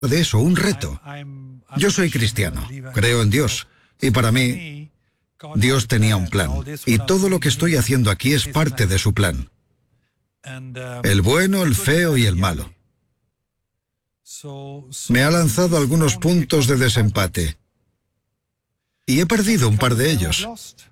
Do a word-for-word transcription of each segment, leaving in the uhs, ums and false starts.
de eso, un reto. Yo soy cristiano, creo en Dios, y para mí, Dios tenía un plan, y todo lo que estoy haciendo aquí es parte de su plan. El bueno, el feo y el malo. Me ha lanzado algunos puntos de desempate, y he perdido un par de ellos.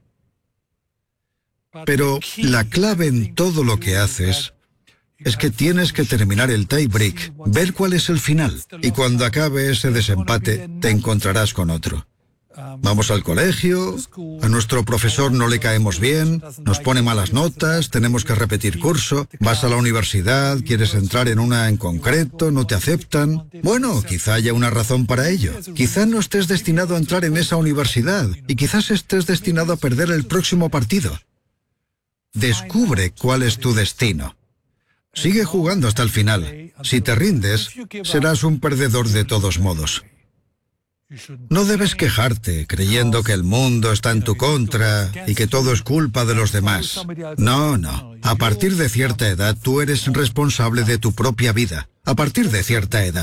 Pero la clave en todo lo que haces es que tienes que terminar el tie break, ver cuál es el final, y cuando acabe ese desempate, te encontrarás con otro. Vamos al colegio, a nuestro profesor no le caemos bien, nos pone malas notas, tenemos que repetir curso, vas a la universidad, quieres entrar en una en concreto, no te aceptan. Bueno, quizá haya una razón para ello. Quizá no estés destinado a entrar en esa universidad, y quizás estés destinado a perder el próximo partido. Descubre cuál es tu destino. Sigue jugando hasta el final. Si te rindes, serás un perdedor de todos modos. No debes quejarte creyendo que el mundo está en tu contra y que todo es culpa de los demás. No, no. A partir de cierta edad, tú eres responsable de tu propia vida. A partir de cierta edad.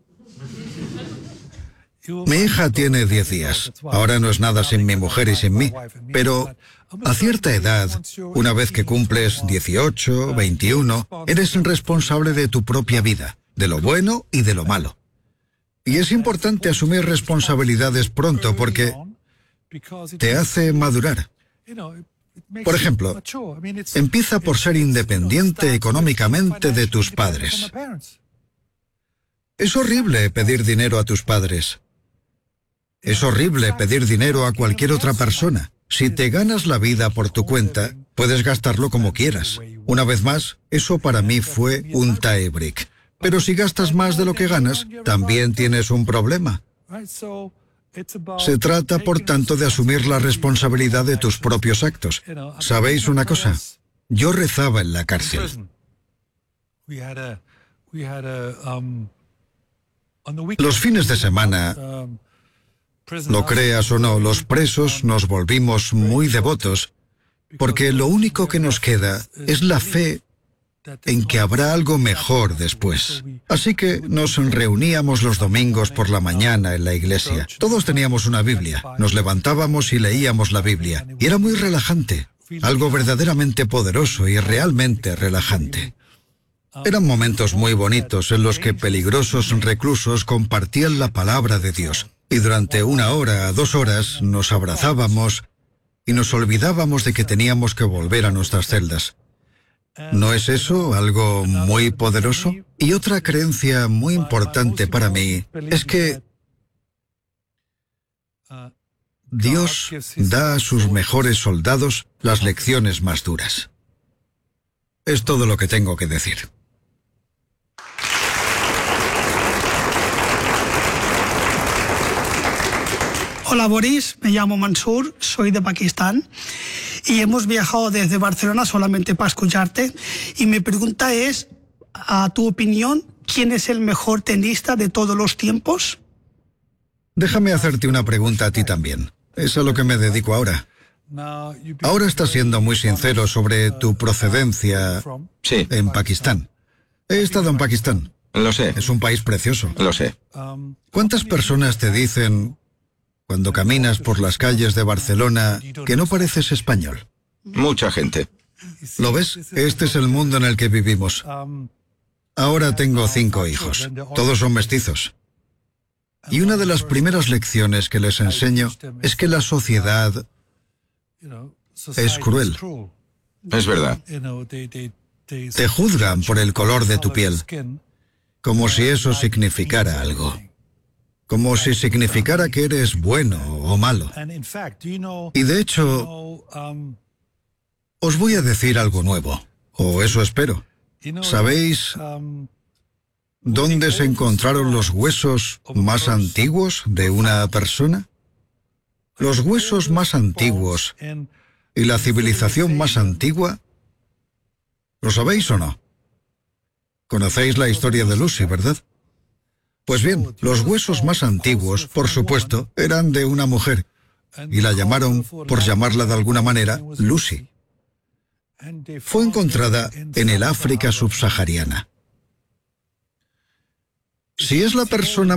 Mi hija tiene diez días. Ahora no es nada sin mi mujer y sin mí. Pero a cierta edad, una vez que cumples dieciocho, veintiuno, eres responsable de tu propia vida, de lo bueno y de lo malo. Y es importante asumir responsabilidades pronto porque te hace madurar. Por ejemplo, empieza por ser independiente económicamente de tus padres. Es horrible pedir dinero a tus padres. Es horrible pedir dinero a cualquier otra persona. Si te ganas la vida por tu cuenta, puedes gastarlo como quieras. Una vez más, eso para mí fue un tie break. Pero si gastas más de lo que ganas, también tienes un problema. Se trata, por tanto, de asumir la responsabilidad de tus propios actos. ¿Sabéis una cosa? Yo rezaba en la cárcel. Los fines de semana, lo creas o no, los presos nos volvimos muy devotos, porque lo único que nos queda es la fe en que habrá algo mejor después. Así que nos reuníamos los domingos por la mañana en la iglesia. Todos teníamos una Biblia. Nos levantábamos y leíamos la Biblia. Y era muy relajante. Algo verdaderamente poderoso y realmente relajante. Eran momentos muy bonitos en los que peligrosos reclusos compartían la palabra de Dios. Y durante una hora a dos horas nos abrazábamos y nos olvidábamos de que teníamos que volver a nuestras celdas. ¿No es eso algo muy poderoso? Y otra creencia muy importante para mí es que Dios da a sus mejores soldados las lecciones más duras. Es todo lo que tengo que decir. Hola Boris, me llamo Mansur, soy de Pakistán y hemos viajado desde Barcelona solamente para escucharte. Y mi pregunta es, a tu opinión, ¿quién es el mejor tenista de todos los tiempos? Déjame hacerte una pregunta a ti también. Es a lo que me dedico ahora. Ahora estás siendo muy sincero sobre tu procedencia Sí. en Pakistán. He estado en Pakistán. Lo sé. Es un país precioso. Lo sé. ¿Cuántas personas te dicen, cuando caminas por las calles de Barcelona, que no pareces español? Mucha gente. ¿Lo ves? Este es el mundo en el que vivimos. Ahora tengo cinco hijos. Todos son mestizos. Y una de las primeras lecciones que les enseño es que la sociedad es cruel. Es verdad. Te juzgan por el color de tu piel, como si eso significara algo. Como si significara que eres bueno o malo. Y de hecho, os voy a decir algo nuevo, o eso espero. ¿Sabéis dónde se encontraron los huesos más antiguos de una persona? Los huesos más antiguos y la civilización más antigua, ¿lo sabéis o no? Conocéis la historia de Lucy, ¿verdad? Pues bien, los huesos más antiguos, por supuesto, eran de una mujer, y la llamaron, por llamarla de alguna manera, Lucy. Fue encontrada en el África subsahariana. Si es la persona